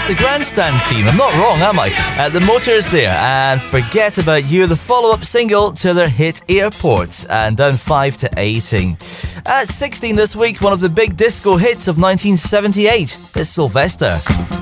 It's the Grandstand theme. I'm not wrong, am I? The Motors there, and Forget About You, the follow-up single to their hit Airports, and down 5 to 18. At 16 this week, one of the big disco hits of 1978. It's Sylvester.